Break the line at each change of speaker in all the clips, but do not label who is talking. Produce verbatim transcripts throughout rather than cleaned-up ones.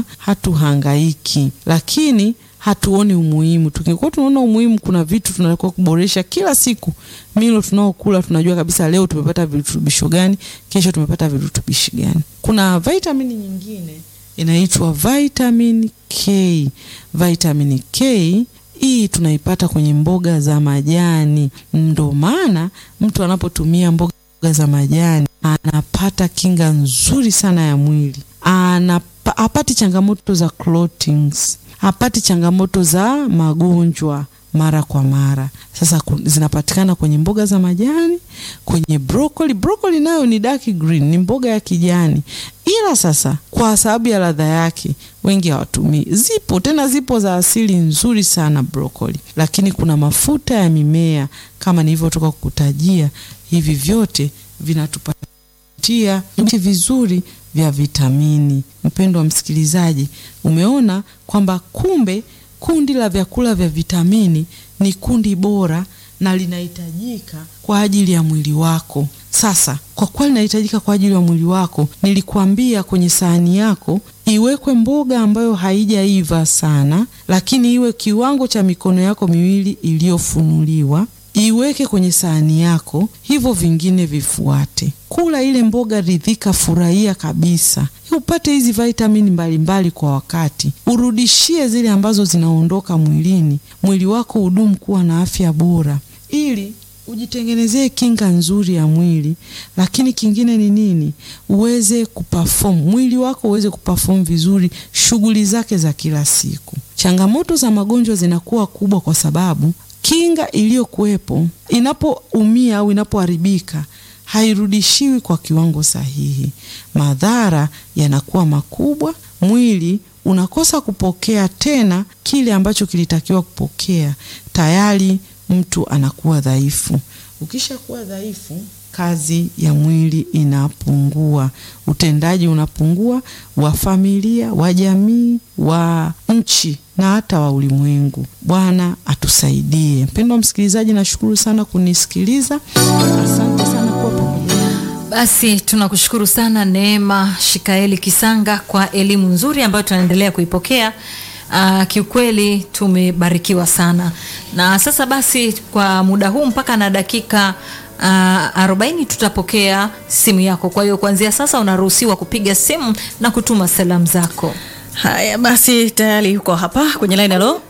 hatuja hatuhangaiki, lakini hatuoni umuhimu. Tukikuwa tunaona umuhimu, kuna vitu tunatakiwa kuboresha kila siku. Milo tunaokula tunajua kabisa leo tumepata virutubisho gani, kesho tumepata virutubishi gani. Kuna vitamini nyingine inaitwa vitamin K. Vitamin K hii tunaipata kwenye mboga za majani. Ndio maana mtu anapotumia mboga za majani anapata kinga nzuri sana ya mwili. Anapa, hapati changamoto za clotings, hapati changamoto za magonjwa mara kwa mara. Sasa zinapatikana kwenye mboga za majani, kwenye broccoli. Broccoli nayo ni dark green, ni mboga ya kijani. Ila sasa kwa sababu ya ladha yake wengi hawatumii. Zipo tena, zipo za asili nzuri sana broccoli. Lakini kuna mafuta ya mimea kama nilivyotoka kukutajia, hivi vyote vinatupatia vitu vizuri vya vitamini. Mpendo wa msikilizaji, umeona kwamba kumbe kundi la vyakula vya vitamini ni kundi bora na linahitajika kwa ajili ya mwili wako. Sasa kwa kweli linahitajika kwa ajili ya mwili wako, nilikuambia kwenye sahani yako iwekwe mboga ambayo haijaiva sana, lakini iwe kiwango cha mikono yako miwili iliyofunuliwa. Iweke kwenye sahani yako, hivyo vingine vifuate. Kula ile mboga, ridhika, furahia kabisa. Upate hizi vitamini mbalimbali kwa wakati. Urudishie zile ambazo zinaondoka mwilini. Mwili wako udumu kuwa na afya bora, ili ujitengenezee kinga nzuri ya mwili. Lakini kingine ni nini? Uweze kuperform, mwili wako uweze kuperform vizuri shughuli zake za kila siku. Changamoto za magonjwa zinakuwa kubwa kwa sababu kinga iliyokuwepo inapoumia au inapoharibika hairudishiwi kwa kiwango sahihi. Madhara yanakuwa makubwa, mwili unakosa kupokea tena kile ambacho kilitakiwa kupokea. Tayari mtu anakuwa dhaifu. Ukisha kuwa dhaifu, kazi ya mwili inapungua, utendaji unapungua, wa familia, wa jamii, wa nchi na hata wa ulimwengu. Bwana atusaidie. Mpendwa msikilizaji, nashukuru sana kunisikiliza. Asante sana kwa pamoja.
Basi tunakushukuru sana Neema Shikaeli Kisanga kwa elimu nzuri ambayo tunaendelea kuipokea. Uh, kiukweli tumebarikiwa sana. Na sasa basi kwa muda huu mpaka na dakika uh, arobaini tutapokea simu yako. Kwa hiyo kuanzia sasa unaruhusiwa kupiga simu na kutuma salamu zako.
Haya basi, tayari uko hapa kwenye line. Hello.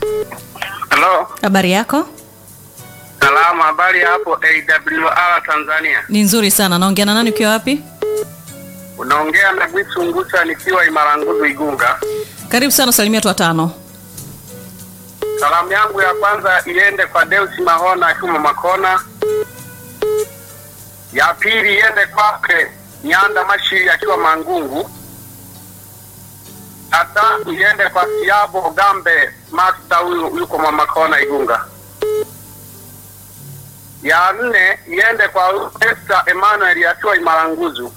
Hello.
Habari yako?
Salama, habari hapo A W R Tanzania.
Ni nzuri sana. Naongea na nani, ukiwa wapi?
Unaongea na Gwisu Ngusa nikiwa Imaranguzu Igunga.
Karibu sana, salimia watu watano.
Salamu yangu ya kwanza iende kwa Deus Mahona akiwa Makona. Ya pili iende kwake Nyanda Mashiri akiwa Mangungu. Hata iende kwa Siabo Gambe Master huyu yuko Makona Igunga. Ya nne iende kwa Esther Emmanuel akiwa Imaranguzu.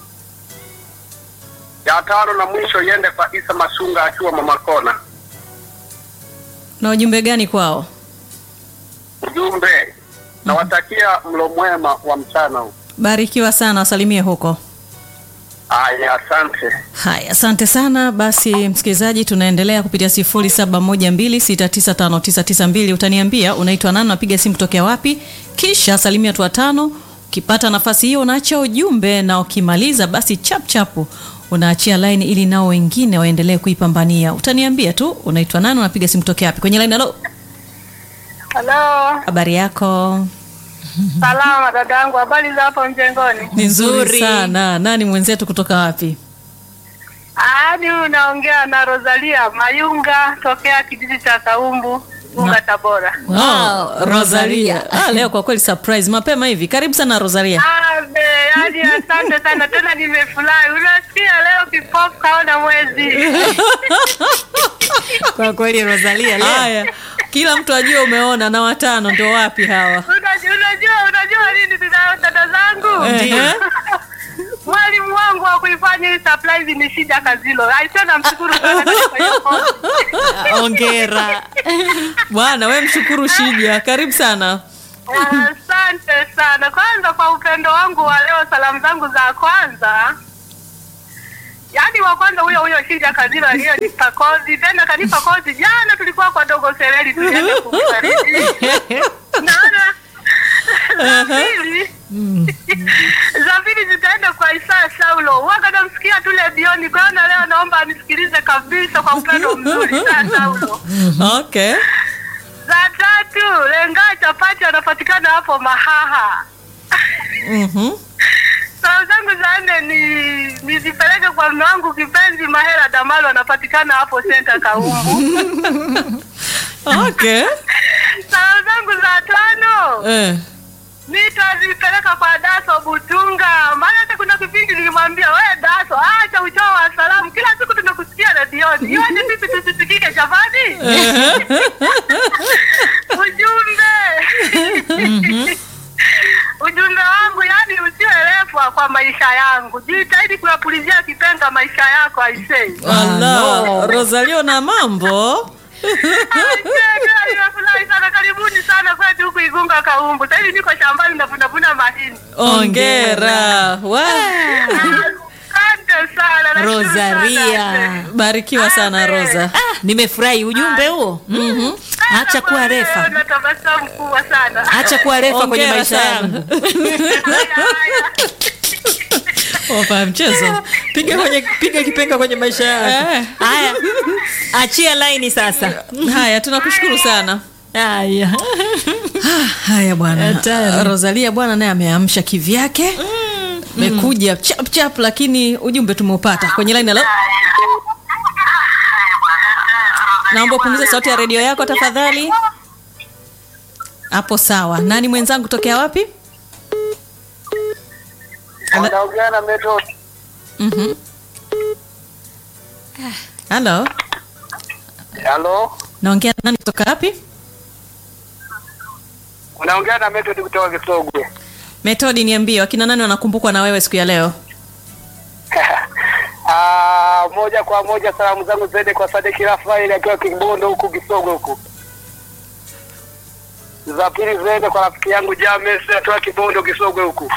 Ya tano na mwisho iende kwa Isa Masunga akiwa Mamakona.
Na ujumbe gani kwao?
Ujumbe, nawatakia mlo mwema wa mchana huu.
Barikiwa sana, wasalimie huko.
Haya, asante.
Haya, asante sana. Basi msikilizaji, tunaendelea kupitia sifuri saba moja mbili sita tisa tano tisa tisa mbili. Utaniambia unaitwa nani, unapiga simu kutokea wapi, kisha salimia watu watano. Ukipata nafasi hiyo unaacha ujumbe, na ukimaliza basi chap chapu unaachia line ili nao wengine waendelee kuipambania. Utaniambia tu unaitwa nani, unapiga simu kutokea wapi kwenye line. Hello.
Hello.
Habari yako?
Salama dadangu, habari za hapo mjengoni?
Ni nzuri sana. Nani mwenzetu kutoka wapi?
Hadi unaongea na Rosalia Mayunga tokea kijiji cha Kaumbu, Unga Tabora.
Wow, Rosalia. Ah, leo kwa kweli surprise mapema hivi. Karibu sana Rosalia.
Abe, hadi asante sana tena, nimefurahi. Unasikia leo kipofu kaona mwezi.
Kwa kweli Rosalia leo. Haya. Kila mtu ajue umeona, na watano ndio wapi hawa?
Unajua unajua unajua nini tunao dada zangu?
Ndio.
Mwalimu wangu wa kuifanya hii surprise ni Shida Kazilo. Aisha, namshukuru sana kwa hiyo.
Hongera. Bwana wewe mshukuru Shida. Karibu sana.
Asante sana. Kwanza kwa upendo wangu wa leo, salamu zangu za kwanza Yaani wa kwanza huyo huyo Shija Kazira aliyenipa kozi, tena kanipa kozi jana tulikuwa kwa Dogo Sereli tulienda kufariji. Naona za pili. Za pili zitaenda kwa Isaya Saulo. Waga namsikia tule bioni kwa hiyo leo naomba anisikilize kabisa kwa upendo mzuri Isaya Saulo.
Okay.
Za tatu, Lenga Chapati anapatikana hapo Mahaha.
Mhm.
Salamu zangu za nne ni nizipeleke kwa mume wangu kipenzi Mahela Damalo anapatikana hapo Center Kaumbu.
Okay.
Salamu zangu za tano
Eh.
nitazipeleka kwa Daso Butunga. Maana hata kuna kipindi nilimwambia wewe Daso, acha uchao wa salamu. Kila siku tunakusikia redioni. Iwe ni sisi tusisikike jamani. Ujumbe. Ujumbe wangu yani usiwe refu kwa maisha yangu. Jitahidi kuyapulizia kipenga maisha yako aisee.
Allah, Rosalio na mambo.
Nimefurahi sana, karibuni sana kwetu huku Igunga Kaumbu. Sasa hivi niko shambani navuna mahindi.
Ongera. Wow.
Asante sana. nashukuru
Rosaria.
sana.
Barikiwa sana Rosa.
Ah, nimefurahi ujumbe huo. Mhm. Acha kuwa refa.
Na tabasamu kubwa sana.
Acha kuwa refa kwenye
Hongera
maisha
sana.
yangu.
Haya, haya.
Opa mchezo.
Piga kwenye piga kipenga kwenye maisha yangu.
Eh.
Haya. Achia line sasa.
Haya, tunakushukuru sana.
Haya.
Haya bwana.
Hatari.
Rosalia bwana naye ameamsha kivyake. Mekuja chap chap lakini ujumbe tumeupata. Kwenye line hello. Naomba upunguze sauti ya redio yako tafadhali. Hapo sawa. Nani mwenzangu tokea wapi?
Naongea na Metro.
Mhm. Hello.
Hello.
Naongea nani kutoka wapi?
Unaongea na Metro kutoka Kisogwe.
Metodi, niambie wakina nani wanakumbukwa na wewe siku ya leo?
Ah, moja kwa moja salamu zangu ziende kwa Sadiki Rafael akiwa Kibondo huku Kisogwe huku. Za pili ziende kwa rafiki yangu James akiwa Kibondo Kisogwe huku.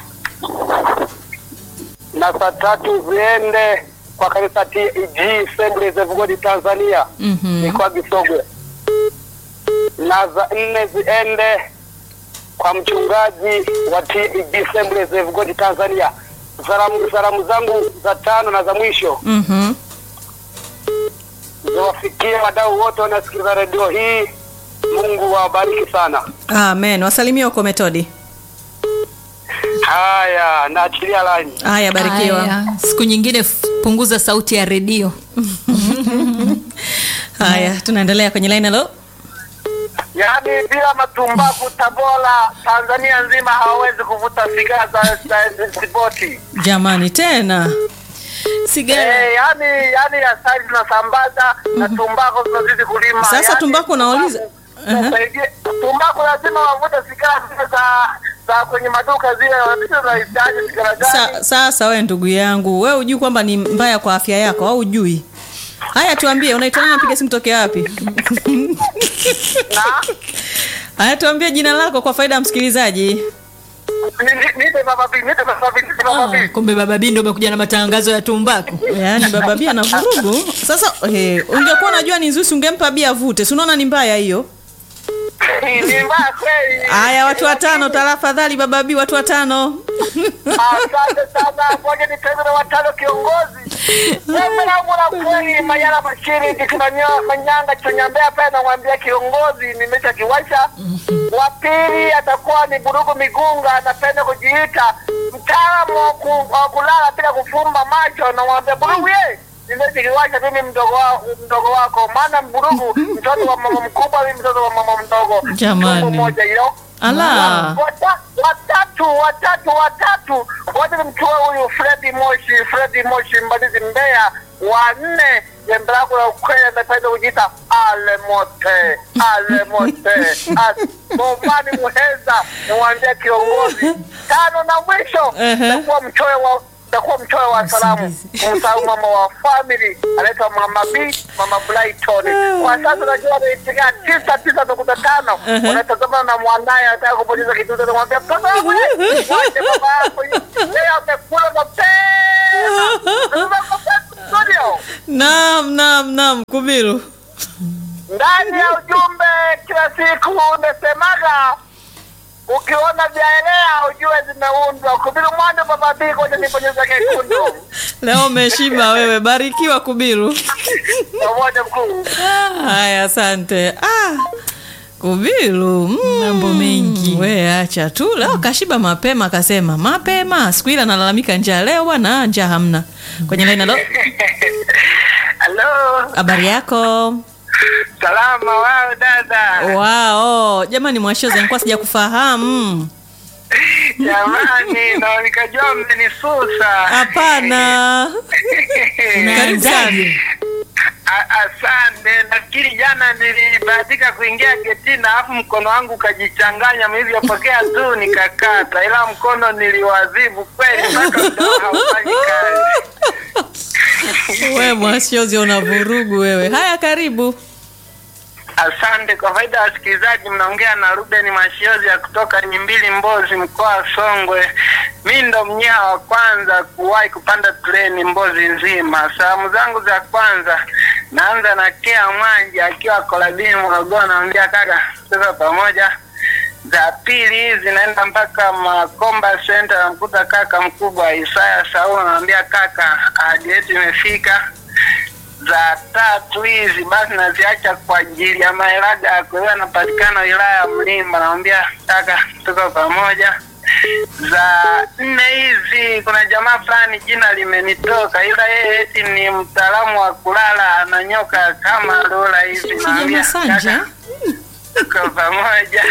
Na za tatu ziende kwa kanisa T G Assemblies of God Tanzania.
Mhm.
Ni kwa Kisogwe. Na za nne ziende kwa mchungaji wa T G Assemblies of God Tanzania. Salamu salamu zangu za tano na za mwisho
Mhm.
ziwafikie wadau wote wanasikiliza redio hii. Mungu wabariki sana.
Amen. Wasalimie uko Metodi.
Haya, naachilia line.
Haya, barikiwa.
Haya. Siku nyingine f- punguza sauti ya redio.
Haya, tunaendelea kwenye line hello.
Yaani bila matumbaku Tabora Tanzania nzima hawawezi kuvuta sigara za za spoti.
Jamani tena.
Sigara.
Eh, yani yani asali tunasambaza na tumbako tunazidi kulima.
Sasa
Yaani,
tumbako nauliza.
tumbaku- tusaidie- Tumbako lazima wavute sigara zile za za kwenye maduka zile wanabisha tunahitaji sigara gani?
Sa, sasa wewe ndugu yangu, wewe hujui kwamba ni mbaya kwa afya yako au hujui? Haya tuambie unaitwa nani, napiga simu tokea wapi?
Na
Haya tuambie jina lako kwa faida ya msikilizaji.
Nite baba bi, nite baba bi, nite baba bi.
Kumbe baba Bindo umekuja na matangazo ya tumbaku.
Yaani baba bia na vurugu. Sasa eh, ungekuwa unajua ni nzuri ungempa bia avute. Si unaona ni mbaya hiyo?
Ni mbaya kweli.
Haya watu watano tafadhali baba bia watu watano.
Asante sana, ngoja nitende na watano kiongozi. Mimi na mwana kweli Mayala Bashiri tukinanyo manyanga chonyambea pale na mwambia kiongozi nimesha kiwasha. Wa pili atakuwa ni Burugu Migunga, anapenda kujiita mtaalamu wa ku- wa kulala bila kufumba macho, na mwambia Burugu ye nimesha kiwasha mimi mdogo wako mdogo wako, maana Burugu mtoto wa mama mkubwa, mimi mtoto wa mama mdogo.
Jamani.
Tumbo moja hilo.
Ala.
Wata- watatu watatu watatu wote nimchukue huyu Fredi Moshi Fredi Moshi Mbalizi Mbeya. Wa nne jembe lako la ukweli anapenda kujiita Alemote Alemote Bombani Muheza, niwaambia kiongozi. Tano na mwisho
Ehe.
takuwa mchoyo wa takuwa mchoyo wa salamu kumsahau mama wa family anaitwa Mama B, Mama Brighton. Kwa sasa najua anaipiga tisa tisa nukta tano. Wanatazama na mwanaye anataka kubonyeza kitu na kumwambia mtoto wangu wache baba yako yeye amekula mapema.
Naam, naam, naam, Kubiru.
Ndani ya ujumbe kila siku umesemaga ukiona vyaelea ujue zimeundwa. Kubiru Mwando Baba B koja nibonyeza kekundu.
Leo umeshiba wewe, barikiwa Kubiru.
Pamoja mkuu.
Haya, asante. Ah. Kubiru, mm,
Mambo mengi.
We acha tu. Leo kashiba mapema, akasema mapema. Siku ile analalamika njaa, leo bwana njaa hamna. Kwenye line alo.
Hello.
Habari yako?
Salama wao dada.
Wow, jamani Mwashozi nilikuwa sijakufahamu.
Jamani, na nikajua mmenisusa.
Hapana. Karibu sana.
A- Asante. Nafikiri jana nilibahatika kuingia getini alafu mkono wangu ukajichanganya, nilivyopokea tu nikakata, ila mkono niliwazibu kweli mpaka mdomo haufanyi kazi.
Wewe Mwashozi una vurugu wewe. Haya, karibu.
Asante. Kwa faida ya wasikilizaji, mnaongea na Ruben Mashiozi ya kutoka Nyimbili Mbozi, mkoa wa Songwe. Mimi ndo mnyaa wa kwanza kuwahi kupanda treni Mbozi nzima. Salamu zangu za kwanza naanza na Kea Mwanje akiwa Kolabini Morogoro, naambia kaka tuko pamoja. Za pili zinaenda mpaka Makomba Center, namkuta kaka mkubwa Isaya Saulo, naambia kaka ahadi yetu imefika. Za tatu hizi basi naziacha kwa ajili ya Maelaga, kwa hiyo anapatikana wilaya ya Mlimba, naambia kaka tuko pamoja. Za nne hizi kuna jamaa fulani jina limenitoka, ila yeye eti ni mtaalamu wa kulala, ananyoka kama lola hivi, naambia kaka tuko pamoja.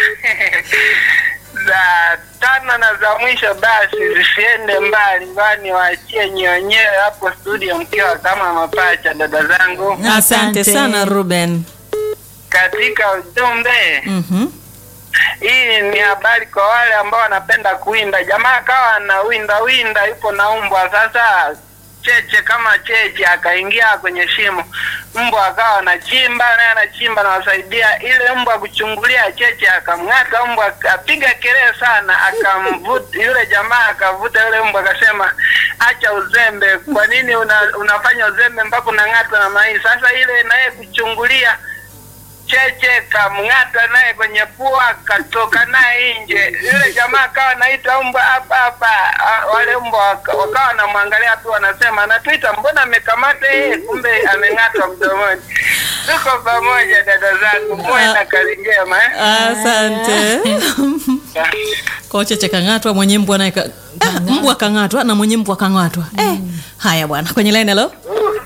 Za tano na za mwisho basi zisiende mbali, bali waachie nyonyewe hapo studio mkiwa kama mapacha, dada zangu.
Asante sana Ruben.
Katika ujumbe
Mhm.
hii ni habari kwa wale ambao wanapenda kuwinda. Jamaa akawa anawinda winda, yupo na umbwa. Sasa cheche kama cheche akaingia kwenye shimo, mbwa akawa anachimba, naye anachimba na wasaidia ile mbwa kuchungulia cheche, akamng'ata mbwa, apiga kelele sana, akamvuta yule jamaa, akavuta yule mbwa, akasema acha uzembe, kwa nini una, unafanya uzembe mpaka unang'ata na mai? Sasa ile naye kuchungulia cheche kamng'ata naye kwenye pua, katoka naye nje. Yule jamaa akawa naita mbwa hapa hapa, wale mbwa wakawa wanamwangalia tu, wanasema anatuita, mbona amekamata yeye, kumbe ameng'atwa mdomoni. Tuko pamoja dada zangu, muwe na kazi njema eh.
Asante. Kwa cheche kang'atwa, mwenye mbwa naye ka... ah, mbwa kang'atwa na mwenye mbwa kang'atwa. Eh, haya bwana, kwenye line hello.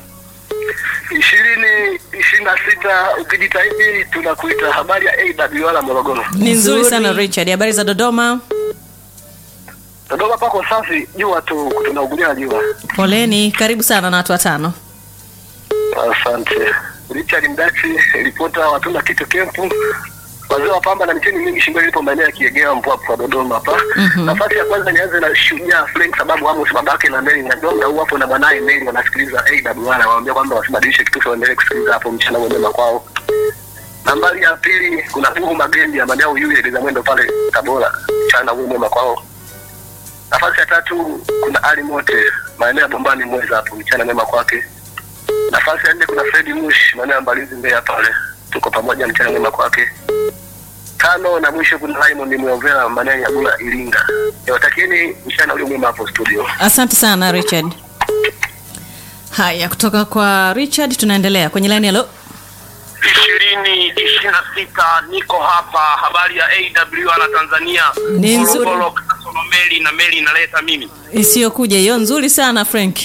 ishirini ishirini na sita ukijitahidi tunakuita. Habari ya A W L Morogoro.
Ni nzuri sana Richard. Habari za Dodoma?
Dodoma pako safi, jua tu tunaugulia jua.
Poleni, karibu sana na watu watano.
Asante. Richard Mdachi, ripota watuna kitu kempu. Wazee wa pamba na micheni mingi shingoni, lipo maeneo ya Kiegea Mpwapwa Dodoma hapa.
Mhm.
Nafasi ya kwanza nianze na Shujaa Frank, sababu Amos babake na Mary na Jonda huo hapo na banaye Mary wanasikiliza A W R, waambia kwamba wasibadilishe kitu, waendelee kusikiliza hapo mchana mwema kwao. Nambari ya pili kuna Mungu Magendi ya Manao yule za mwendo pale Tabora, mchana mwema kwao. Nafasi ya tatu kuna Ali Mote maeneo ya Bombani Mweza hapo, mchana mwema kwake. Nafasi ya nne kuna Fred Mush maeneo ya Mbalizi Mbeya pale, tuko pamoja, mchana mwema kwake. Tano na mwisho kuna Raymond Mwovela maeneo ya Bula Iringa. Niwatakieni mchana ule mwema hapo studio.
Asante sana Richard. Haya, kutoka kwa Richard tunaendelea kwenye line hello.
ishirini ishirini na sita niko hapa. Habari ya A W R Tanzania.
Ni nzuri.
Morogoro, Kasolo Meli na Meli inaleta mimi.
Isiyokuja hiyo nzuri sana Frank.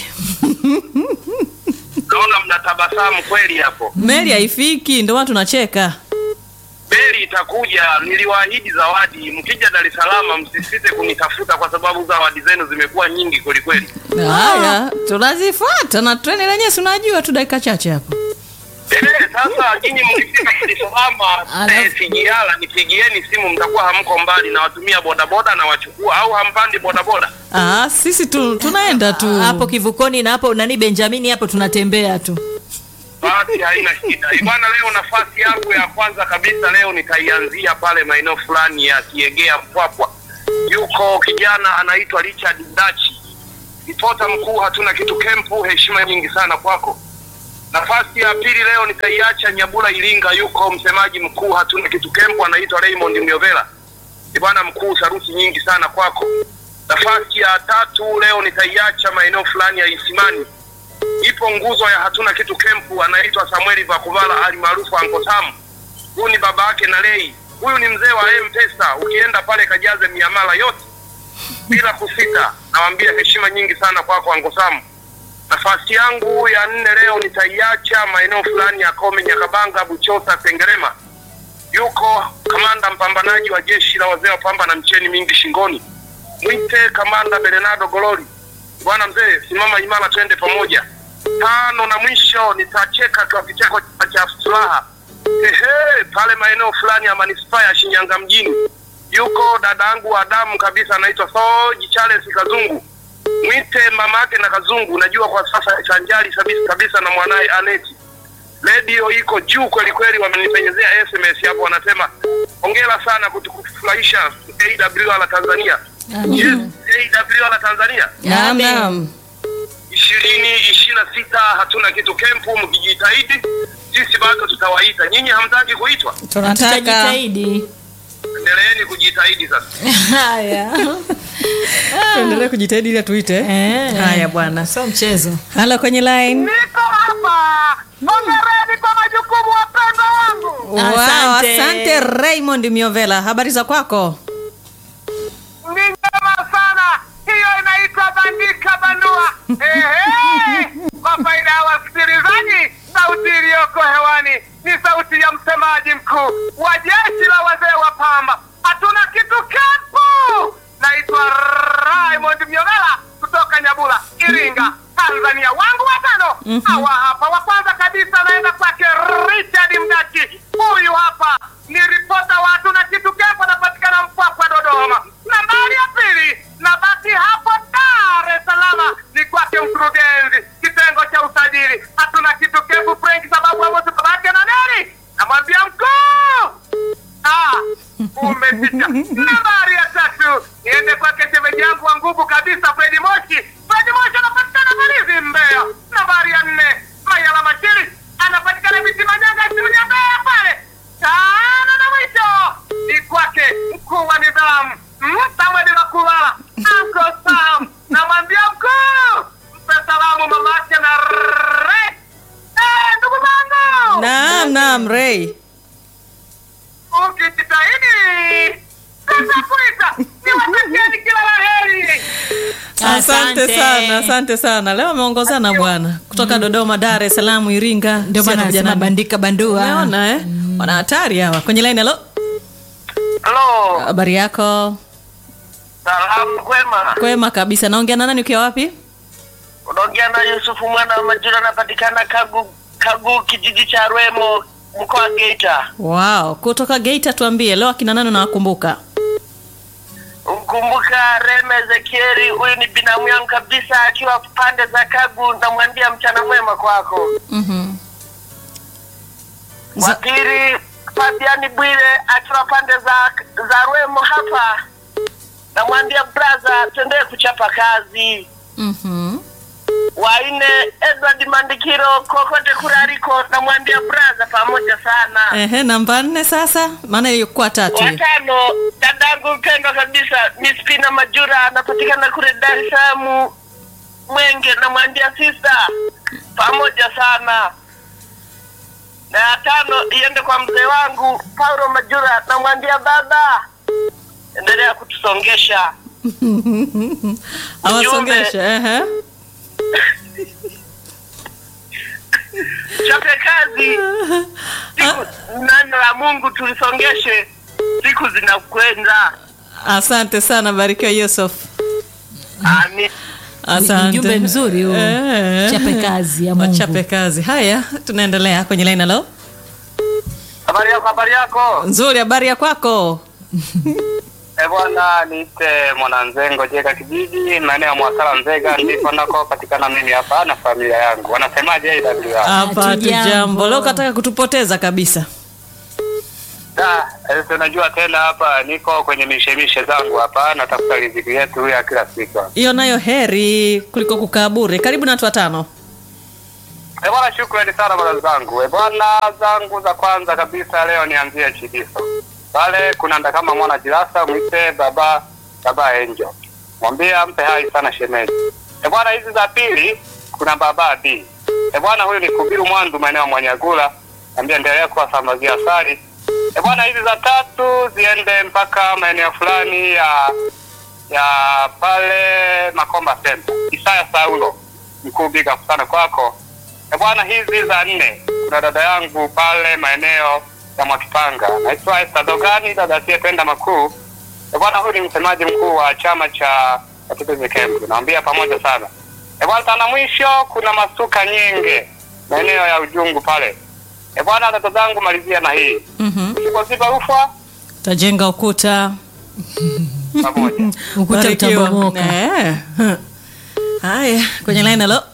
Naona mnatabasamu kweli hapo.
Meli haifiki, ndio watu tunacheka.
Meli itakuja, niliwaahidi zawadi. Mkija Dar es Salaam msisite kunitafuta kwa sababu zawadi zenu zimekuwa nyingi kweli kweli.
Haya, tunazifuata na treni lenyewe si unajua tu dakika chache hapo.
Eh, sasa nyinyi mkifika Dar es Salaam eh, sijiala nipigieni simu, mtakuwa hamko mbali, na watumia bodaboda na wachukua, au hampandi bodaboda?
Ah, sisi tu tunaenda tu.
Hapo kivukoni na hapo nani Benjamini hapo tunatembea tu.
Basi haina shida. Bwana, leo nafasi yangu ya kwanza kabisa leo nitaianzia pale maeneo fulani ya Kiegea Mpwapwa. Yuko kijana anaitwa Richard Dachi. Ripota mkuu hatuna kitu kempu, heshima nyingi sana kwako. Nafasi ya pili leo nitaiacha Nyabula Iringa, yuko msemaji mkuu hatuna kitu kempo anaitwa Raymond Myovela. Ni bwana mkuu, saruti nyingi sana kwako. Nafasi ya tatu leo nitaiacha maeneo fulani ya Isimani. Ipo nguzo ya hatuna kitu kempu anaitwa Samuel Vakuvala alimaarufu Uncle Sam. Huyu ni baba yake na Lei. Huyu ni mzee wa M-Pesa. Ukienda pale kajaze miamala yote bila kusita. Nawaambia heshima nyingi sana kwako Uncle Sam. Nafasi yangu ya nne leo nitaiacha maeneo fulani ya Kome, Nyakabanga, Buchosa, Sengerema. Yuko kamanda mpambanaji wa jeshi la wazee wa pamba na mcheni mingi shingoni. Mwite kamanda Bernardo Golori. Bwana mzee, simama imara twende pamoja. Tano na mwisho nitacheka kwa kicheko cha furaha. Ehe, pale maeneo fulani ya manispaa ya Shinyanga mjini. Yuko dadangu wa damu kabisa anaitwa Soji Charles Kazungu. Mwite mamake na Kazungu, najua kwa sasa chanjali kabisa kabisa na mwanae Aneti. Radio iko juu kweli kweli, wamenipenyezea S M S hapo wanasema hongera sana kutukufurahisha A W R la Tanzania. Yes, A W R la Tanzania.
Naam, naam.
ishirini ishirini na sita hatuna kitu kempu, mkijitahidi sisi bado tutawaita. Nyinyi hamtaki kuitwa?
Tunataka
Tutajitahidi.
Endeleeni kujitahidi sasa.
Haya.
endelee kujitahidi ili tuite.
Eh.
Haya bwana.
Sio mchezo.
Halo kwenye line.
Niko hapa. Hongereni kwa majukumu wapendwa wangu.
Wow,
Asante.
asante Raymond Myovela. Habari za kwako?
Ni njema sana. Hiyo inaitwa bandika bandua. Ehe. Kwa faida ya wasikilizaji, sauti iliyoko hewani ni sauti ya msemaji mkuu wa jeshi la wazee wa pamba. Hatuna kitu kempu. Naitwa Raymond Myovela kutoka Nyabula, Iringa, Tanzania. Wangu watano. Mm-hmm. Hawa hapa. Wa kwanza kabisa naenda kwake Richard Mdaki. Huyu hapa ni ripota wa hatuna kitu kempu, anapatikana Mpwapwa, Dodoma. Nambari ya pili nabaki hapo Dar es Salaam, ni kwake mkurugenzi kitengo cha usajili hatuna kitu kempu Frank, sababu hapo babake na nani namwambia mkuu. Ah, umepita. Nambari ya tatu niende kwake shemeji yangu wa nguvu kabisa Fredi Moshi. Fredi Moshi anapatikana Mbalizi, Mbeya. Nambari ya nne Mayala Mashiri anapatikana Biti Manyanga, Similia, Mbeya pale. Tano na mwisho ni kwake mkuu wa nidhamu Samuel Vakuvala Uncle Sam. Namwambia mkuu, mpe salamu mamake na re. Eh, ndugu zangu.
Naam, naam Ray.
Ukijitahidi sasa kuita niwatakieni kila la heri.
Asante sana, asante sana. Leo ameongozana bwana. Kutoka Dodoma, Dar es Salaam, Iringa.
Ndio maana anasema bandika bandua.
Unaona eh? Wana hatari hawa. Kwenye line hello.
Hello.
Habari yako?
Salamu kwema.
Kwema kabisa. Naongea na nani ukiwa wapi?
Unaongea na Yusufu mwana wa Majura, anapatikana Kagu Kagu kijiji cha Rwemo, mkoa wa Geita.
Wow, kutoka Geita tuambie leo akina nani unawakumbuka?
Mkumbuka Reme Ezekieli, huyu ni binamu yangu kabisa akiwa pande za Kagu, namwambia mchana mwema kwako.
Mhm.
Wa pili Fabiani Bwire akiwa pande za za Rwemo hapa, namwambia brother twende kuchapa kazi.
Mhm.
Wa nne Edward Mandikiro kokote kuraliko, namwambia brother pamoja sana.
Ehe, namba nne sasa, maana ilikuwa tatu.
Watano dadangu mpendwa kabisa Miss Pina Majura, anapatikana kule Dar es Salaam Mwenge, namwambia sister pamoja sana. Na tano iende kwa mzee wangu Paulo Majura, namwambia baba endelea kutusongesha.
Awasongesha, ehe.
Chape kazi. Siku neno la Mungu tulisongeshe, siku zinakwenda.
Asante sana, barikiwa Yusuf.
Amen.
Asante.
Ujumbe mzuri huo.
Eh.
Chape kazi ya Mungu.
Chape kazi. Haya, tunaendelea kwenye line hello.
Habari yako, habari yako.
Nzuri, habari ya kwako?
Eh bwana, niite Mwananzengo Jeka kijiji maeneo ya Mwakala Nzega, ndipo nako patikana mimi hapa na familia yangu. Wanasemaje A W R?
Hapa
Hatujambo.
tujambo. Leo kataka kutupoteza kabisa.
Ah, eh, tunajua tena hapa niko kwenye mishemishe zangu hapa, natafuta riziki yetu ya kila siku.
Hiyo nayo heri kuliko kukaa bure. Karibu na watu watano.
Eh bwana, shukrani sana bwana zangu. Eh bwana zangu za kwanza kabisa leo nianzie Chidiso. Pale kuna nda kama mwana Jirasa mwite baba baba Angel. Mwambie ampe hai sana shemeji. Eh bwana, hizi za pili kuna baba D. Eh bwana, huyu ni Kubiru Mwandu maeneo Mwanyagula. Mwambie endelea kuwasambazia asali. Eh bwana, hizi za tatu ziende mpaka maeneo fulani ya ya pale Makomba Center. Isaya Saulo. Mkuu biga sana kwako. E bwana, hizi za nne kuna dada yangu pale maeneo ya Mwakipanga. Naitwa Esther Dogani, dada asiyependa makuu. E bwana, huyu ni msemaji mkuu wa chama cha Watetezi Kembu. Naambia pamoja sana. E bwana, tana mwisho kuna Masuka Nyenge maeneo ya Ujungu pale. E bwana, dada zangu malizia na hii. Mhm. Mm Sipa ufa
tajenga ukuta.
Pamoja.
Ukuta utabomoka.
Eh. Haya, kwenye line hello.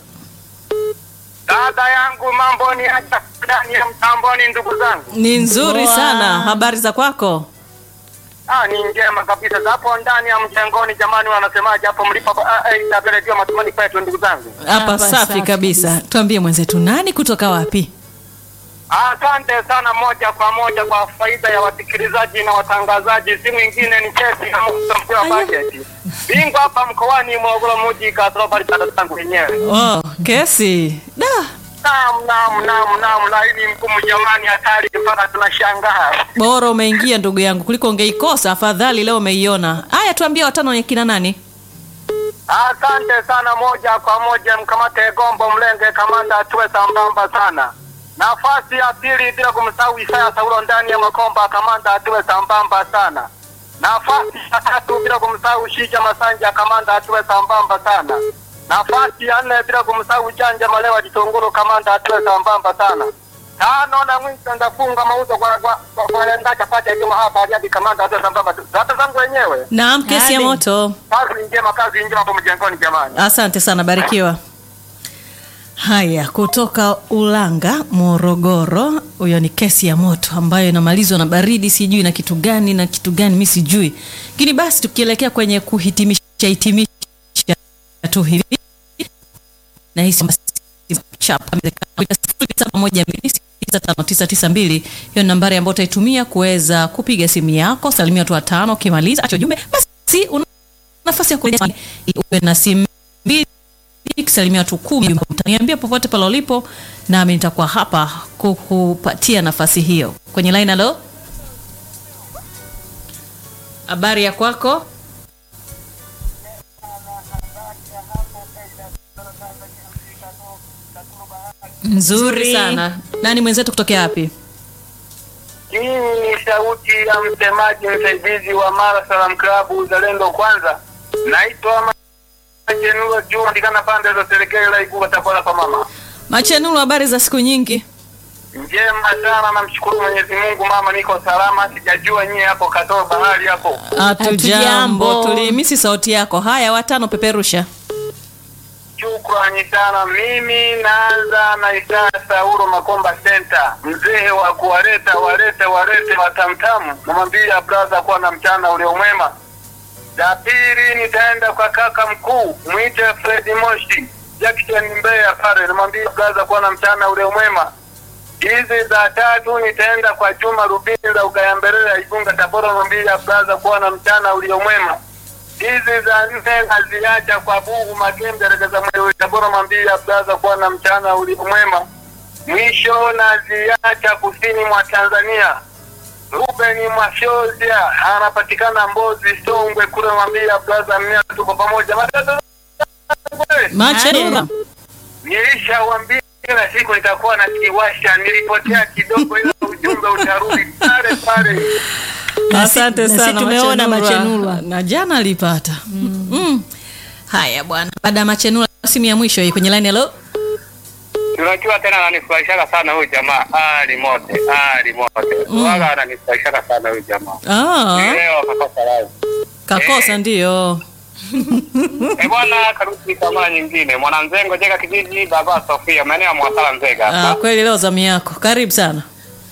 Dada yangu mambo ni acha ndani ya mtamboni ndugu zangu.
Ni nzuri
Wow.
sana. Habari za kwako?
Ah, ni njema kabisa. Hapo ndani ya mjengoni jamani, wanasemaje hapo mlipo itapelekea matumani kwetu ndugu zangu.
Hapa
Hapa
safi
safi
kabisa.
kabisa.
Tuambie mwenzetu nani kutoka wapi?
Asante sana, moja kwa moja kwa faida ya wasikilizaji na watangazaji. Si mwingine ni Chesi na mkuu wa budget. Bingo hapa mkoani Morogoro mji Katoro bali dada zangu wenyewe.
Oh, kesi. Da.
Naam naam naam naam, na hii mkumu jamani, hatari mpaka tunashangaa.
Bora umeingia ndugu yangu kuliko ungeikosa, afadhali leo umeiona. Haya, tuambie watano ni kina nani?
Asante sana, moja kwa moja mkamate Gombo Mlenge kamanda tuwe sambamba sana. Nafasi ya pili bila kumsahau Isaya Saulo ndani ya Makomba kamanda atuwe sambamba sana. Nafasi ya tatu bila kumsahau Shija Masanja kamanda atuwe sambamba sana. Nafasi ya nne bila kumsahau Janja Malewa Ditongoro kamanda atuwe sambamba sana. Tano na mwisho ndafunga mauzo kwa kwa kwa, kwa lendacha pata hiyo hapa hadi kamanda atuwe sambamba. Dada zangu wenyewe.
Naam, kesi ya
Hadi.
moto.
Kazi njema, kazi njema hapo mjengoni jamani.
Asante sana, barikiwa. Haya, kutoka Ulanga, Morogoro, huyo ni kesi ya moto ambayo inamalizwa na baridi, sijui na kitu gani na kitu gani mimi sijui. Lakini basi tukielekea kwenye kuhitimisha hitimisha tu hivi. Na hisi chapa sifuri saba moja mbili sita tano tisa tisa mbili, hiyo ni nambari ambayo utaitumia kuweza kupiga simu yako, salimia watu watano, ukimaliza acha ujumbe basi una nafasi ya kueleza uwe na simu mbili kusalimia watu kumi. Utaniambia popote pale ulipo nami nitakuwa hapa kukupatia nafasi hiyo. Kwenye line hello. Habari ya kwako?
Nzuri
Sana. Nani mwenzetu kutokea wapi?
Hii ni sauti ya msemaji msaidizi wa Mara Salam Club Uzalendo Kwanza. Naitwa Majenulo Juma ndikana pande za serikali la Iguba Tabora pa mama.
Machenulo, habari za siku nyingi?
Njema sana, namshukuru Mwenyezi Mungu mama, niko salama. Sijajua nyie hapo Katoro bahari hapo.
Hatujambo,
Hatujambo.
tulimisi sauti yako. Haya, watano peperusha.
Shukrani sana. Mimi naanza na Isaya Saulo Makomba Center. Mzee wa kuwaleta walete walete watamtamu. Namwambia brother kuwa na mchana ule mwema. La pili nitaenda kwa kaka mkuu mwite Fred Moshi Jackson Mbeya pale, namwambia brother kuwa na mchana ule mwema. Hizi za tatu nitaenda kwa Juma Rubinza Ugayambelea Igunga Tabora, namwambia brother kuwa na mchana ule mwema. Hizi za nne naziacha kwa Bugu Magembe Regeza Mwewe Tabora, namwambia brother kuwa na mchana ule mwema. Mwisho naziacha kusini mwa Tanzania. Ruben Mwashozia anapatikana Mbozi Songwe kule, mwambia brother mimi tuko pamoja.
Machenulo.
Nilishawambia kila siku nitakuwa na kiwasha, nilipotea kidogo ila ujumbe utarudi pale pale.
Asante
na si
sana
tumeona
Machenula.
Machenula.
Na jana alipata. Mm. Mm. Haya bwana. Baada ya Machenula, simu ya mwisho hii kwenye line hello.
Tunajua tena ananifurahisha sana huyu jamaa. Ah, limote, ah, limote.
Mm.
Wala ananifurahisha sana huyu jamaa.
Ah,
Leo akakosa live.
kakosa
Eh.
ndio.
Eh bwana, karudi kama nyingine. Mwananzengo Jega kijiji baba Sofia maeneo ya Mwasala Nzega
Ah,
hapa.
kweli leo zamu yako. Karibu sana.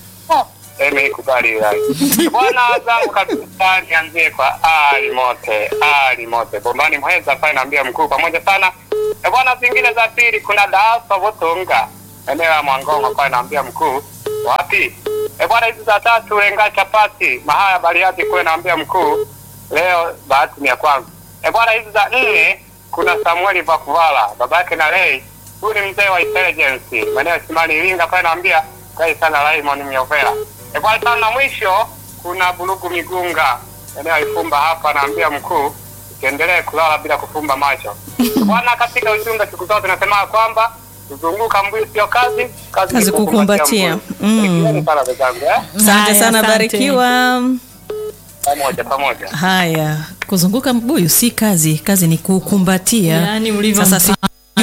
Eme kubali live. Bwana zangu kabisa nianzie kwa Ali Mote, Ali Mote. Bombani Mheza pale naambia mkuu pamoja sana. Eh bwana, zingine za pili kuna Daasa Votonga. eneo la Mwangongo kwa naambia mkuu wapi. E bwana, hizi za tatu lenga chapati mahaya Bariadi kwa naambia mkuu leo bahati ni ya kwangu. E bwana, hizi za nne kuna Samuel Bakuvala babake na Lei, huyu ni mzee wa intelligence maana Simani Iringa kwa naambia kai sana Raymond Myovela. E bwana, sana mwisho kuna Bulugu Migunga eneo Ifumba hapa naambia mkuu usiendelee kulala bila kufumba macho. Bwana, katika ujumbe siku zote tunasema kwamba kuzunguka mbuyu sio kazi, kazi,
kazi kukumbatia. Mm. Asante sana, barikiwa.
Pamoja pamoja.
Haya, kuzunguka mbuyu si kazi, kazi ni kukumbatia.
Yaani ulivyo
sasa si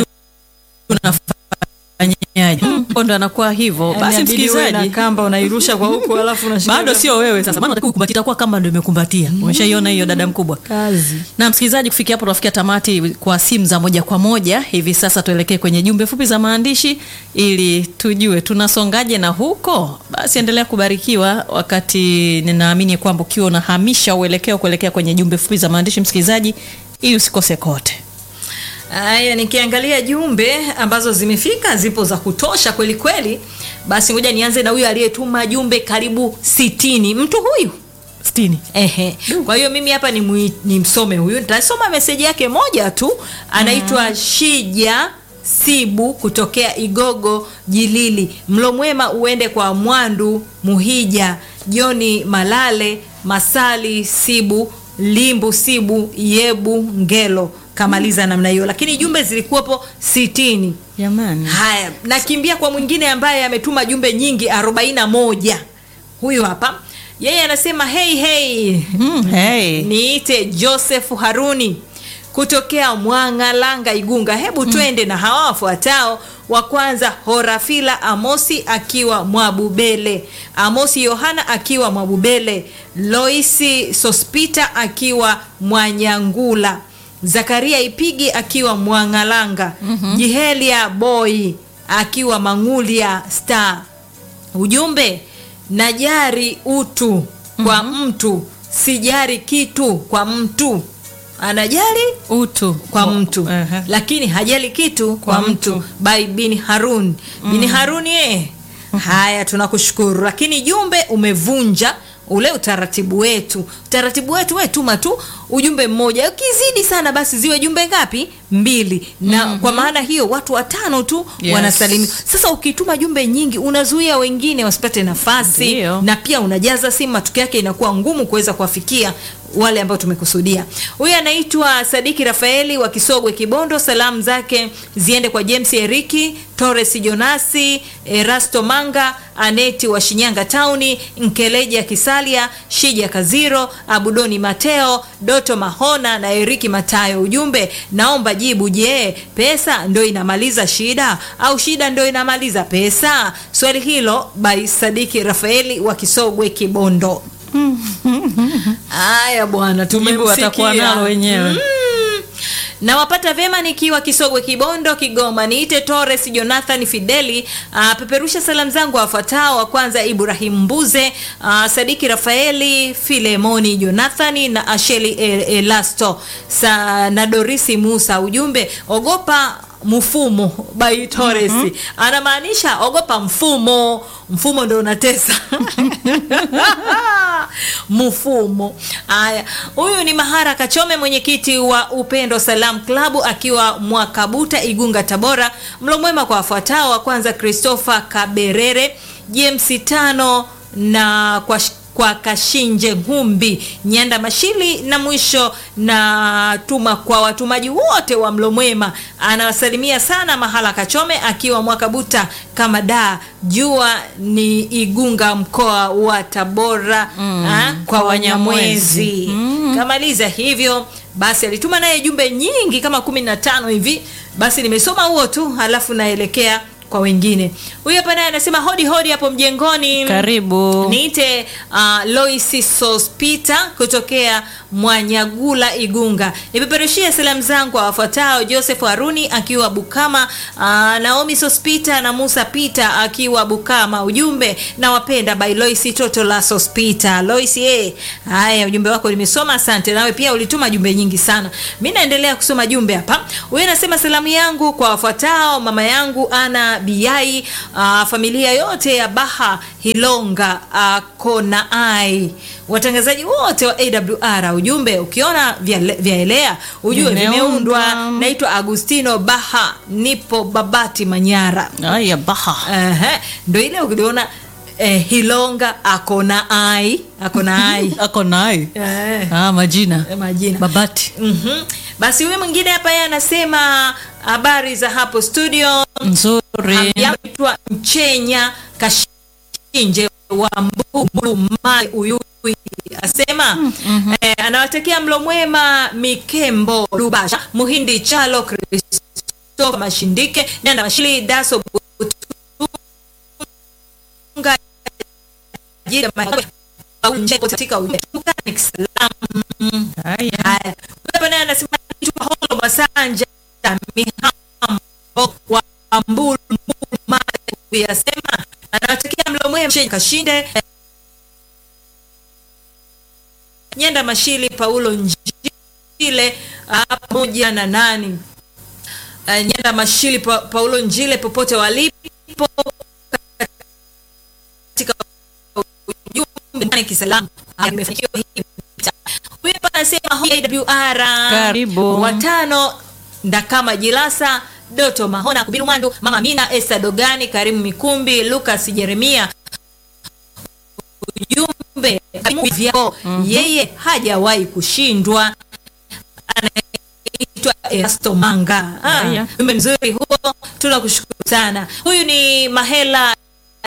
unafanyaje? Ndo anakuwa hivyo. Basi msikilizaji,
na kamba unairusha kwa huko alafu unashika.
Bado sio wewe sasa. Maana unataka kukumbatia kwa kama ndio imekumbatia. Mm. Umeshaiona hiyo dada mkubwa.
Kazi.
Na msikilizaji, kufikia hapo tunafikia tamati kwa simu za moja kwa moja. Hivi sasa tuelekee kwenye jumbe fupi za maandishi ili tujue tunasongaje na huko. Basi endelea kubarikiwa wakati ninaamini kwamba ukiwa unahamisha uelekeo kuelekea kwenye jumbe fupi za maandishi msikilizaji, ili usikose kote.
Aya, nikiangalia jumbe ambazo zimefika zipo za kutosha kweli kweli. Basi ngoja nianze na huyu aliyetuma jumbe karibu sitini. Mtu huyu
sitini.
Ehe. Kwa hiyo mimi hapa ni, ni msome huyu. Nitasoma meseji yake moja tu. Anaitwa mm. Shija Sibu kutokea Igogo Jilili. Mlo mwema uende kwa Mwandu Muhija, Joni Malale, Masali Sibu, Limbu Sibu, Yebu Ngelo. Kamaliza namna hiyo, lakini jumbe zilikuwepo sitini.
Jamani.
Haya, nakimbia kwa mwingine ambaye ametuma jumbe nyingi arobaini na moja. Huyu hapa. Yeye anasema hey hey.
Mm, hey.
Niite Joseph Haruni kutokea Mwangalanga Igunga. Hebu twende mm. na hawa wafuatao. Wa kwanza Horafila Amosi akiwa Mwabubele, Amosi Yohana akiwa Mwabubele, Loisi Sospita akiwa Mwanyangula, Zakaria Ipigi akiwa Mwangalanga, mm-hmm. Jihelia Boy akiwa Mangulia Star. Ujumbe, najari utu kwa mm-hmm. mtu, sijari kitu kwa mtu. Anajali
utu
kwa mtu, uh-huh. lakini hajali kitu kwa, kwa mtu. mtu. By Bin Harun. Mm. Bin Harun ye. Haya, tunakushukuru. Lakini jumbe umevunja ule utaratibu wetu. Utaratibu wetu wewe tuma tu ujumbe mmoja. Ukizidi sana basi ziwe jumbe ngapi? Mbili. Na mm-hmm. kwa maana hiyo watu watano tu yes. wanasalimia. Sasa ukituma jumbe nyingi unazuia wengine wasipate nafasi. Dio. Na pia unajaza simu, matokeo yake inakuwa ngumu kuweza kuwafikia wale ambao tumekusudia. Huyu anaitwa Sadiki Rafaeli wa Kisogwe Kibondo. Salamu zake ziende kwa James Eriki, Torres Jonasi, Erasto Manga, Aneti wa Shinyanga Town, Nkeleja Kisalia, Shija Kaziro, Abudoni Mateo, Doto Mahona na Eriki Matayo. Ujumbe, naomba jibu, je, pesa ndio inamaliza shida au shida ndio inamaliza pesa? Swali hilo by Sadiki Rafaeli wa Kisogwe Kibondo. Aya bwana,
tumemsikia, watakuwa nalo wenyewe. Mm.
Na wapata vema nikiwa Kisogwe Kibondo Kigoma. Niite Torres Jonathan Fideli. Uh, peperusha salamu zangu wafuatao. Wa kwanza Ibrahim Mbuze, uh, Sadiki Rafaeli, Filemoni Jonathan na Asheli Elasto Sa, na Dorisi Musa. Ujumbe, ogopa mfumo by Torres. Mm-hmm. Anamaanisha ogopa mfumo. Mfumo ndio unatesa. Mfumo. Haya, huyu ni Mahara Kachome, mwenyekiti wa Upendo Salam Club akiwa Mwakabuta Igunga Tabora. Mlo mwema kwa wafuatao. Wa kwanza Christopher Kaberere, James Tano na kwa kwa Kashinje Humbi, Nyanda Mashili, na mwisho na tuma kwa watumaji wote wa Mlo Mwema. Anawasalimia sana Mahala Kachome akiwa Mwakabuta kama da jua ni Igunga mkoa wa Tabora. Mm, ha, kwa Wanyamwezi. Mm. Kamaliza hivyo basi, alituma naye jumbe nyingi kama kumi na tano hivi. Basi nimesoma huo tu halafu naelekea kwa wengine. Huyu hapa naye anasema hodi hodi hapo mjengoni.
Karibu.
Niite uh, Loisi Sospita kutokea Mwanyagula Igunga. Nipeperushie salamu zangu kwa wafuatao: Joseph Haruni akiwa Bukama, uh, Naomi Sospita na Musa Pita akiwa Bukama. Ujumbe, na wapenda by Loisi Toto la Sospita. Loisi eh. Haya, ujumbe wako nimesoma, asante. Nawe pia ulituma jumbe nyingi sana. Mimi naendelea kusoma jumbe hapa. Wewe unasema salamu yangu kwa wafuatao: mama yangu Ana Yohana Biyai, uh, familia yote ya Baha Hilonga, uh, Kona Ai, watangazaji wote wa A W R. Ujumbe, ukiona vyaelea ujue vimeundwa. Naitwa Agustino Baha, nipo Babati Manyara.
Aya Baha.
Ehe, ndio ile ukiona eh, Hilonga Akona Ai, Akona Ai.
Akona Ai.
Eh.
Ah, majina.
Eh, majina.
Babati.
Mhm. Basi huyu mwingine hapa yeye anasema habari za hapo studio.
Nzuri.
Anaitwa Mchenya Kashinje wa Mbubu Mai Uyui. Asema mm-hmm. eh, anawatakia mlo mwema Mikembo Lubasha, Muhindi Chalo, Christopher Mashindike, Nyanda Mashili, Daso Butunga, Jira Mai Unje katika Utukani Salam.
Haya.
Haya. Wewe naye anasema tupa holo Masanja Mihambo wa Mbulu Mai. Yasema anawatakia mlo mwema Mchenya Kashinde, Nyanda Mashili, Paulo Njile pamoja na nani uh, Nyanda Mashili, pa, Paulo Njile popote walipo katika ujumbe ni kisalamu. Amefanikiwa hii. Huyu hapa anasema A W R
karibu
watano Ndakama Jilasa, Doto Mahona, Kubiru Mwandu, Mama Mina, Esther Dogani, Karimu Mikumbi, Lucas Jeremia. Ujumbe vyao, mm-hmm. Yeye hajawahi kushindwa. Anaitwa Erasto Manga. Ah, ujumbe mzuri huo, tunakushukuru sana. Huyu ni Mahela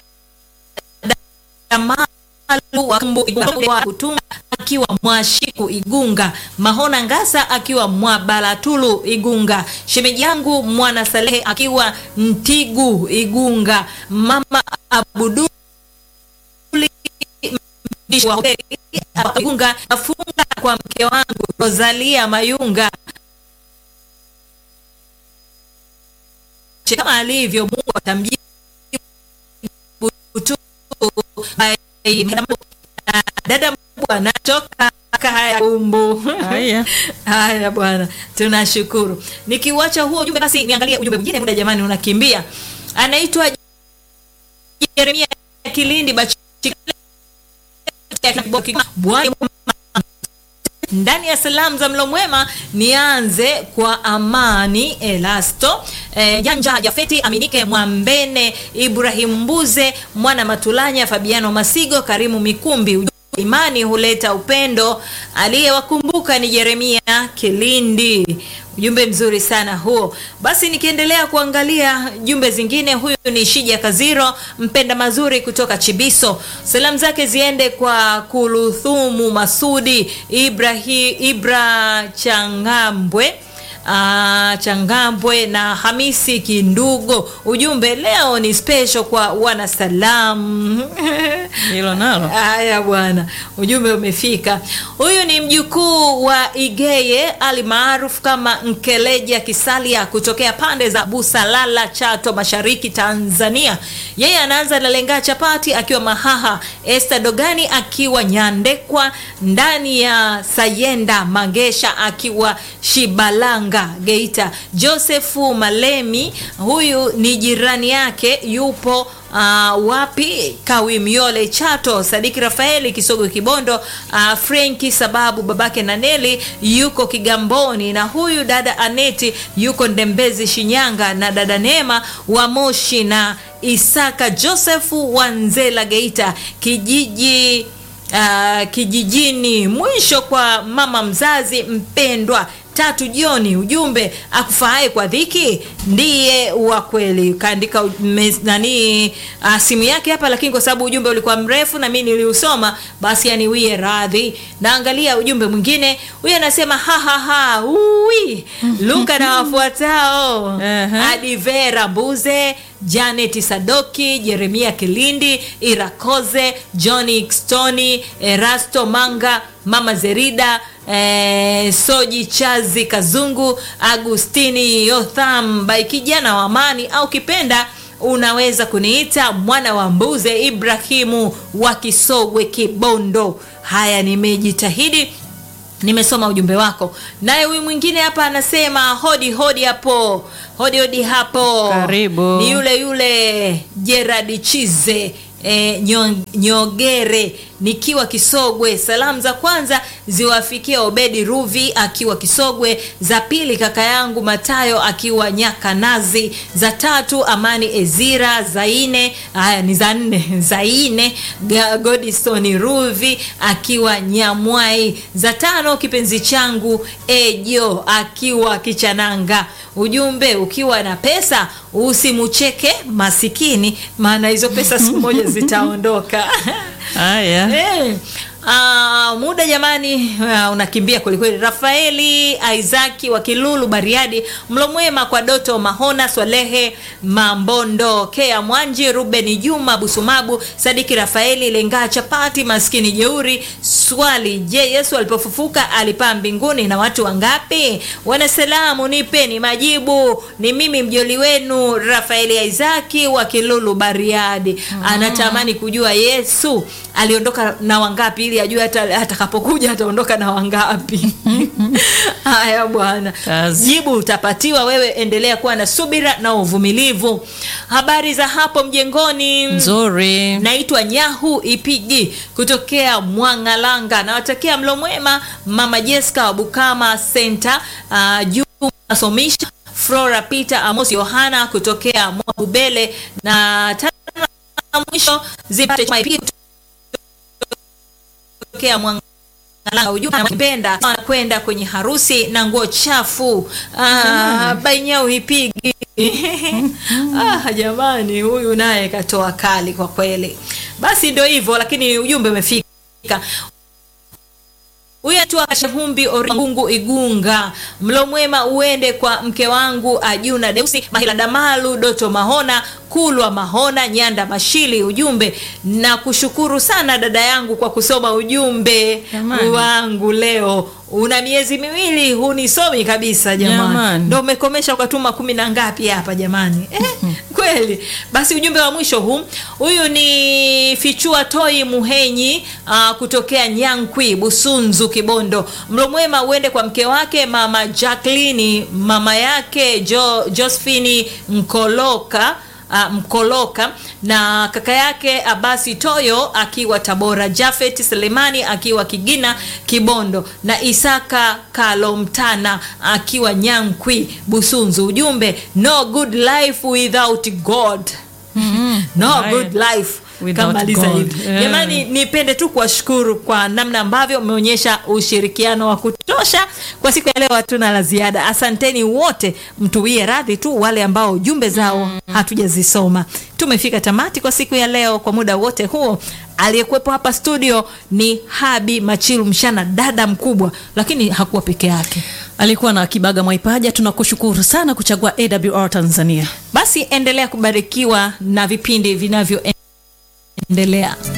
Damalu wa Kumbu wa Kutunga akiwa Mwashiku Igunga, Mahona Ngasa akiwa Mwabalatulu Igunga, shemeji yangu Mwana Salehe akiwa Ntigu Igunga, Mama Abudu wa Igunga, afunga kwa mke wangu Rosalia Mayunga, kama alivyo Mungu atamjibu tu. Dada bwana toka kaya umbu.
Haya.
Haya bwana, tunashukuru. Nikiwacha huo ujumbe basi niangalie ujumbe mwingine, muda jamani unakimbia. Anaitwa Jeremia Kilindi Bachi Bwana ndani ya salamu za mlo mwema. Nianze kwa Amani Elasto, e, Janja Jafeti, Aminike Mwambene, Ibrahim Mbuze, Mwana Matulanya, Fabiano Masigo, Karimu Mikumbi. Imani huleta upendo, aliyewakumbuka ni Jeremia Kilindi. Ujumbe mzuri sana huo. Basi nikiendelea kuangalia jumbe zingine, huyu ni Shija Kaziro, mpenda mazuri kutoka Chibiso. Salamu zake ziende kwa Kuluthumu Masudi, Ibrahi Ibra Changambwe, Ah, Changambwe na Hamisi Kindugo. Ujumbe leo ni special kwa wana salamu.
Hilo nalo.
Haya bwana, ujumbe umefika. Huyu ni mjukuu wa Igeye Ali maarufu kama Nkeleja Kisalia kutokea pande za Busalala, Chato, Mashariki, Tanzania. Yeye anaanza na Lenga Chapati akiwa Mahaha, Esther Dogani akiwa Nyandekwa, ndani ya Sayenda Magesha akiwa Shibalanga Geita, Josefu Malemi, huyu ni jirani yake, yupo uh, wapi Kawimiole Chato, Sadiki Rafaeli Kisogo Kibondo, uh, Frenki sababu babake Naneli yuko Kigamboni, na huyu dada Aneti yuko Ndembezi Shinyanga, na dada Neema wa Moshi, na Isaka Josefu Wanzela Geita kijiji uh, kijijini. Mwisho kwa mama mzazi mpendwa Tatu Joni, ujumbe akufahaye kwa dhiki ndiye wa kweli. Kaandika nani uh, simu yake hapa, lakini kwa sababu ujumbe ulikuwa mrefu na mimi niliusoma, basi aniwie radhi. Naangalia ujumbe mwingine, huyu anasema ha ha ha ui Luka na wafuatao Adivera Mbuze, Janet Sadoki, Jeremia Kilindi, Irakoze, Johnny Xtoni, Erasto Manga, Mama Zerida, eh, Soji Chazi Kazungu, Agustini Yotham, by kijana wa amani, au kipenda unaweza kuniita mwana wa Mbuze Ibrahimu wa Kisogwe Kibondo. Haya, nimejitahidi Nimesoma ujumbe wako. Naye huyu mwingine hapa anasema hodi hodi hapo. Hodi hodi hapo.
Karibu.
Ni yule yule Gerard Chize E, Nyogere nikiwa Kisogwe. Salamu za kwanza ziwafikia Obedi Ruvi akiwa Kisogwe, za pili kaka yangu Matayo akiwa Nyakanazi, za tatu Amani Ezira, za nne haya ni za nne za nne Godison Ruvi akiwa Nyamwai, za tano kipenzi changu Ejo akiwa Kichananga. Ujumbe, ukiwa na pesa usimucheke masikini, maana hizo pesa siku moja zitaondoka.
Haya.
Eh. Uh, muda jamani uh, unakimbia kweli kweli. Rafaeli Isaki wa Kilulu Bariadi, mlo mwema kwa Doto Mahona, Swalehe Mambondo, Kea Mwanji, Ruben Juma Busumabu, Sadiki Rafaeli Lenga Chapati, maskini jeuri. Swali, je, Yesu alipofufuka alipaa mbinguni na watu wangapi? Wanasalamu, nipeni majibu. Ni mimi mjoli wenu Rafaeli Isaki wa Kilulu Bariadi. Mm. Anatamani kujua Yesu aliondoka na wangapi ili ajue hata atakapokuja ataondoka na wangapi. Haya bwana. Jibu utapatiwa wewe, endelea kuwa na subira na uvumilivu. Habari za hapo mjengoni?
Nzuri.
Naitwa Nyahu Ipigi kutokea Mwangalanga. Nawatakia mlo mwema Mama Jessica wa Bukama Center, uh, Juma Somisha, Flora Peter, Amos Yohana kutokea Mwabubele, na tano mwisho zipate Ipigi kutokea Mwangalanga. Ujumbe, napenda kwenda kwenye harusi na nguo chafu. Ah, Bainyau Ipigi. Ah, jamani, huyu naye katoa kali kwa kweli. Basi ndio hivyo, lakini ujumbe umefika. Huyu atua Shahumbi Oringungu Igunga, mlo mwema uende kwa mke wangu Ajuna Deusi Mahila Damalu, Doto Mahona, Kulwa Mahona, Nyanda Mashili. Ujumbe, na kushukuru sana dada yangu kwa kusoma ujumbe jamani wangu leo. Una miezi miwili hunisomi kabisa jamani. Ndio umekomesha ukatuma kumi na ngapi hapa jamani? Eh, kweli. Basi ujumbe wa mwisho huu. Huyu ni Fichua Toi Muhenyi uh, kutokea Nyankwi Busunzu Kibondo. Mlo mwema uende kwa mke wake Mama Jacqueline, mama yake jo, Josephine Mkoloka Uh, Mkoloka, na kaka yake Abasi Toyo akiwa Tabora, Jafet Selemani akiwa Kigina Kibondo, na Isaka Kalomtana akiwa Nyankwi Busunzu. Ujumbe, no good life without God. Mm-hmm. No right. Good life kamaliza hivi. Jamani, yeah. Nipende tu kuwashukuru kwa namna ambavyo umeonyesha ushirikiano wa kutosha kwa siku ya leo. Hatuna la ziada. Asanteni wote, mtuwie radhi tu wale ambao jumbe zao mm. hatujazisoma. Tumefika tamati kwa siku ya leo. Kwa muda wote huo aliyekuwepo hapa studio ni Habi Machilu Mshana, dada mkubwa, lakini hakuwa peke yake.
Alikuwa na Kibaga Mwaipaja. Tunakushukuru sana kuchagua A W R Tanzania.
Basi endelea kubarikiwa na vipindi vinavyoendelea.